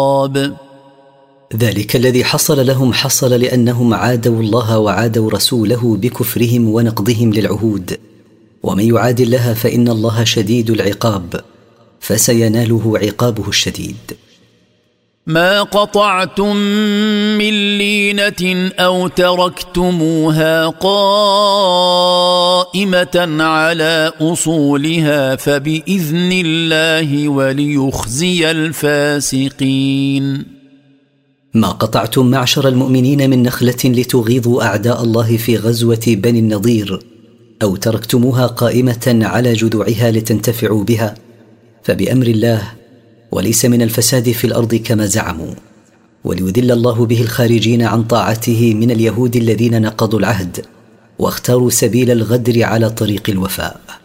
ذلك الذي حصل لهم حصل لأنهم عادوا الله وعادوا رسوله بكفرهم ونقضهم للعهود، ومن يعاد الله فإن الله شديد العقاب، فسيناله عقابه الشديد. ما قطعتم من لينة أو تركتموها قائمة على أصولها فبإذن الله وليخزي الفاسقين. ما قطعتم معشر المؤمنين من نخلة لتغيظوا أعداء الله في غزوة بني النضير، أو تركتموها قائمة على جذوعها لتنتفعوا بها، فبأمر الله وليس من الفساد في الأرض كما زعموا، وليذل الله به الخارجين عن طاعته من اليهود الذين نقضوا العهد واختاروا سبيل الغدر على طريق الوفاء.